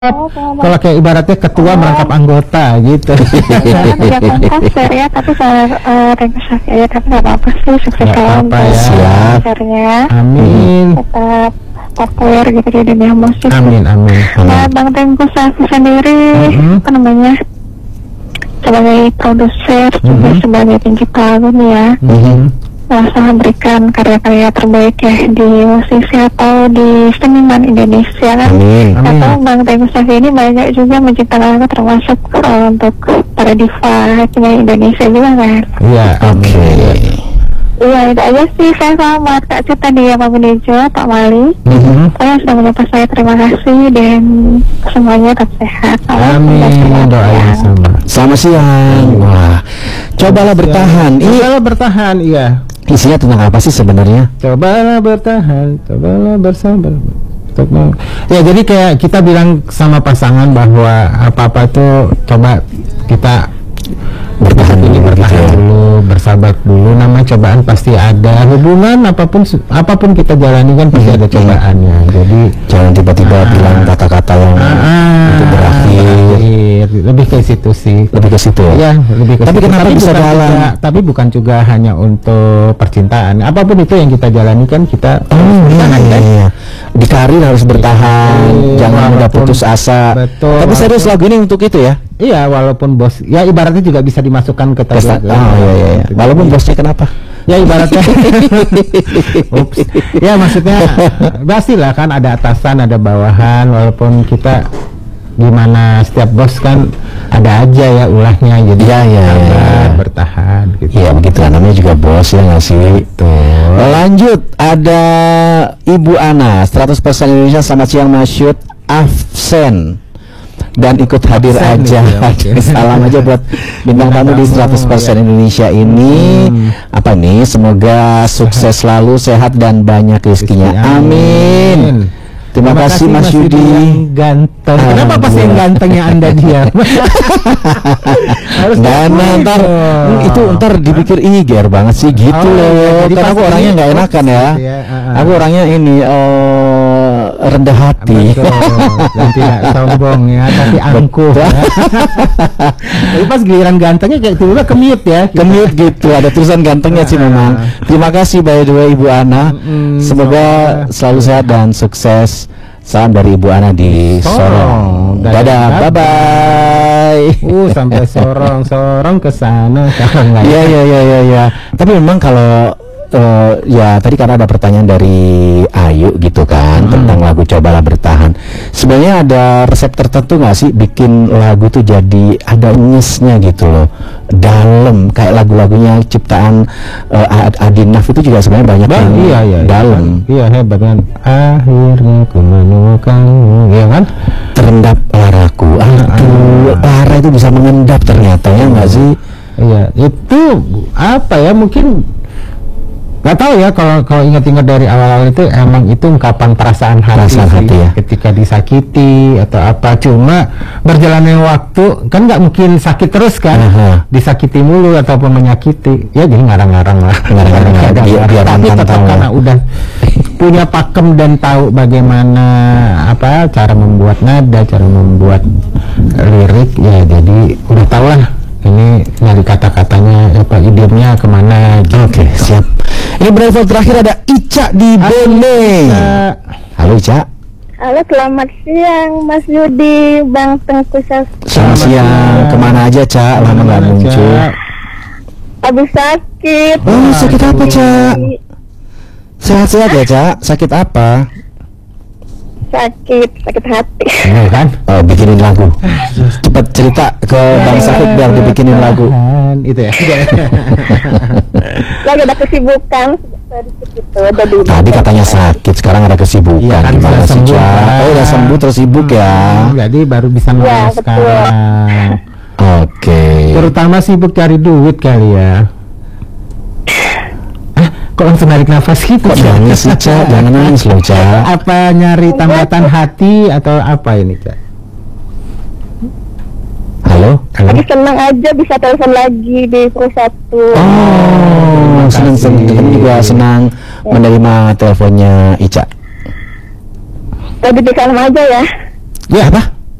Kalau kayak ibaratnya ketua merangkap anggota gitu. Tidak komposter ya, tapi saya ya, tapi nggak apa-apa sih, sukses selalu belajarnya. Amin. Tetap populer gitu di dunia musik. Amin. Nah, Bang Tengku Safi sendiri, apa namanya, sebagai produser, juga sebagai pencipta lagu nih ya. Rasa memberikan karya-karya terbaik ya di musisi atau di seniman Indonesia kan. Atau Bang Tengku Safi ini banyak juga menciptakan lagu termasuk untuk para diva penyanyi Indonesia juga kan. Iya, oke. Iya, itu aja sih. Saya selamat Kak Cita di Pak Benejo, Pak Mali. Saya sudah menyapa saya, terima kasih dan semuanya tetap sehat. Amin, doain sama. Selamat siang. Wah, cobalah bertahan. Cobalah bertahan, iya. Isinya tentang apa sih sebenarnya? Cobalah bertahan, cobalah bersabar. Ya, jadi kayak kita bilang sama pasangan bahwa apa-apa itu coba kita bertahan dulu, bersabar dulu. Namanya cobaan pasti ada. Hubungan apapun kita jalani kan pasti ada cobaannya. Jadi jangan tiba-tiba bilang kata-kata yang itu berakhir. Lebih ke situ sih. Lebih ke situ ya. Lebih ke tapi situ. Kenapa bisa jalan? Tapi bukan juga hanya untuk percintaan. Apapun itu yang kita jalani kan kita iya. Di karir harus bertahan, jangan mudah putus asa. Betul. Tapi serius lagu ini untuk itu ya? Iya, walaupun bos, ya ibaratnya juga bisa dimasukkan ke tabel. Iya. Walaupun bosnya kenapa? Ya ibaratnya, ya maksudnya, pastilah kan ada atasan, ada bawahan, walaupun kita gimana setiap bos kan ada aja ya ulahnya, jadi bertahan gitu. Iya begitu, namanya juga bos ya nggak sih. Lanjut, ada Ibu Ana 100% Indonesia. Selamat siang Masyud Afsen dan ikut hadir aja. Salam aja buat bintang tamu di 100% Indonesia ini. Apa nih, semoga sukses selalu, sehat dan banyak rezekinya. Amin. Terima kasih Mas Yudi yang ganteng. Kenapa pas yang gantengnya Anda diam? Ntar dipikir ger banget sih gitu loh. Karena aku orangnya nggak enakan ya. Aku orangnya ini rendah hati. Dan tidak sombong ya, tapi angkuh. Tapi pas giliran gantengnya kayak tiba-tiba kemute ya. Kemute gitu, ada tulisan gantengnya sih memang. Terima kasih by the way Ibu Ana. Semoga selalu sehat dan sukses. Salam dari Ibu Ana di Sorong. Dadah, bye-bye. Sampai Sorong ke sana. Iya. Tapi memang kalau ya tadi karena ada pertanyaan dari Ayu gitu kan tentang lagu Cobalah Bertahan. Sebenarnya ada resep tertentu nggak sih bikin lagu tuh jadi ada nyesnya gitu loh, dalam kayak lagu-lagunya ciptaan Adinaf itu juga sebenarnya banyak yang dalam. Iya, hebat kan. Akhirnya ku menemukanmu, ya kan? Terendap laraku. Lara itu bisa mengendap ternyata, ya nggak sih? Iya, itu apa ya, mungkin nggak tahu ya, kalau ingat-ingat dari awal-awal itu emang itu ungkapan perasaan hati ya, ketika disakiti atau apa. Cuma berjalannya waktu kan nggak mungkin sakit terus kan, disakiti mulu ataupun menyakiti ya, jadi ngarang-ngarang lah. Tapi tetap karena udah punya pakem dan tahu bagaimana apa cara membuat nada, cara membuat lirik ya, jadi udah tahu lah ini nyari kata-katanya apa, idiomnya kemana gitu. Oke, siap. Ini berikut terakhir ada Ica di Bone. Halo Ica. Halo, selamat siang Mas Yudi, Bang Tengku Safi. Selamat siang. Kemana aja Ca? Lama nggak muncul. Habis sakit. Oh, sakit apa Ca? Sehat-sehat ya Ca? Sakit apa? Sakit hati. Kan? Oh, bikinin lagu. Cepat cerita ke Bang Sakit biar dibikinin lagu. Itu ya. Lagi ada kesibukan. Tadi katanya sakit, sekarang ada kesibukan. Iya, kan gimana sih Ca? Oh, udah sembuh terus sibuk ya. Jadi baru bisa ngomong sekarang. Oke. Terutama sibuk cari duit kali ya. Kok langsung narik nafas gitu? Kok nangis sih Ca? Jangan nangis loh Ca. Apa nyari tambatan hati atau apa ini Ca? Halo? Lagi senang aja bisa telepon lagi di 1. Oh, senang juga senang menerima teleponnya Ica. Tadi di salam aja ya. Ya apa?